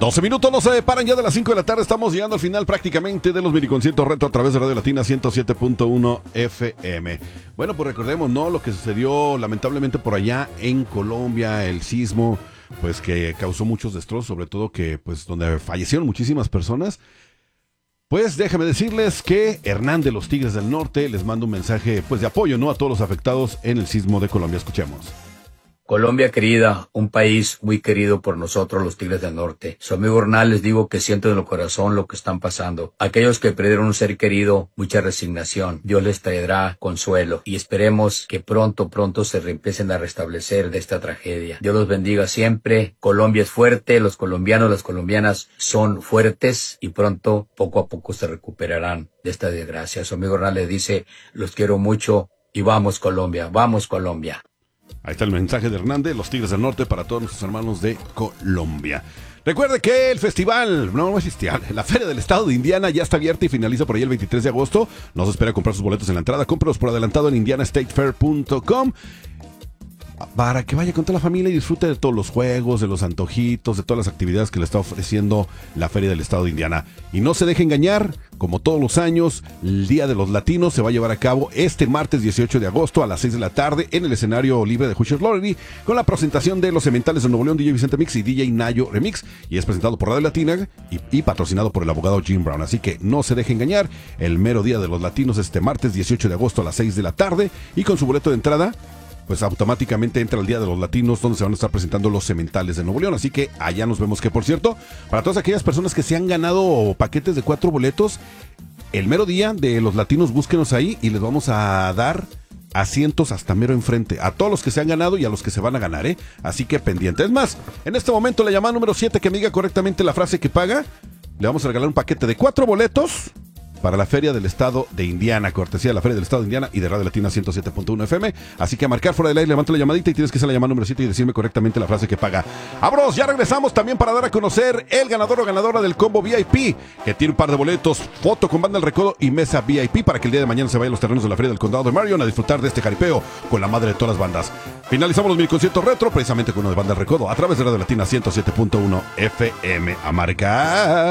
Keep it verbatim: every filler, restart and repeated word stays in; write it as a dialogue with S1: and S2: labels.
S1: doce minutos no se separan ya de las cinco de la tarde. Estamos llegando al final prácticamente de los miniconciertos retro a través de Radio Latina ciento siete punto uno F M. Bueno, pues recordemos, ¿no? Lo que sucedió lamentablemente por allá en Colombia, el sismo, pues que causó muchos destrozos, sobre todo que, pues, donde fallecieron muchísimas personas. Pues déjame decirles que Hernán de los Tigres del Norte les manda un mensaje, pues, de apoyo, ¿no? A todos los afectados en el sismo de Colombia. Escuchemos.
S2: Colombia querida, un país muy querido por nosotros los Tigres del Norte. Su amigo Hernán les digo que siento en el corazón lo que están pasando. Aquellos que perdieron un ser querido, mucha resignación. Dios les traerá consuelo y esperemos que pronto, pronto se empiecen a restablecer de esta tragedia. Dios los bendiga siempre. Colombia es fuerte, los colombianos, las colombianas son fuertes y pronto, poco a poco se recuperarán de esta desgracia. Su amigo Hernán les dice, los quiero mucho y vamos Colombia, vamos Colombia.
S1: Ahí está el mensaje de Hernández, los Tigres del Norte, para todos nuestros hermanos de Colombia. Recuerde que el festival, no, no es festival, la Feria del Estado de Indiana ya está abierta y finaliza por ahí el veintitrés de agosto. No se espera comprar sus boletos en la entrada, cómpralos por adelantado en indiana state fair punto com. Para que vaya con toda la familia y disfrute de todos los juegos, de los antojitos, de todas las actividades que le está ofreciendo la Feria del Estado de Indiana. Y no se deje engañar, como todos los años, el Día de los Latinos se va a llevar a cabo este martes dieciocho de agosto a las seis de la tarde en el escenario libre de Hoosiers Lottery con la presentación de los Cementales de Nuevo León, D J Vicente Mix y D J Nayo Remix. Y es presentado por Radio Latina y, y patrocinado por el abogado Jim Brown. Así que no se deje engañar, el mero Día de los Latinos este martes dieciocho de agosto a las seis de la tarde y con su boleto de entrada pues automáticamente entra el Día de los Latinos, donde se van a estar presentando los Cementales de Nuevo León. Así que allá nos vemos. Que por cierto, para todas aquellas personas que se han ganado paquetes de cuatro boletos, el mero día de los Latinos, búsquenos ahí y les vamos a dar asientos hasta mero enfrente, a todos los que se han ganado y a los que se van a ganar, ¿eh? Así que pendiente. Es más, en este momento la llamada número siete que me diga correctamente la frase que paga, le vamos a regalar un paquete de cuatro boletos para la Feria del Estado de Indiana, cortesía de la Feria del Estado de Indiana y de Radio Latina ciento siete punto uno F M. Así que a marcar fuera del aire, levanta la llamadita y tienes que hacer la llamada número siete y decirme correctamente la frase que paga. ¡Vámonos! Ya regresamos también para dar a conocer el ganador o ganadora del combo V I P, que tiene un par de boletos, foto con banda del recodo y mesa V I P para que el día de mañana se vaya a los terrenos de la Feria del Condado de Marion a disfrutar de este jaripeo con la madre de todas las bandas. Finalizamos los mil conciertos retro precisamente con una de banda del recodo a través de Radio Latina ciento siete punto uno F M. A marcar.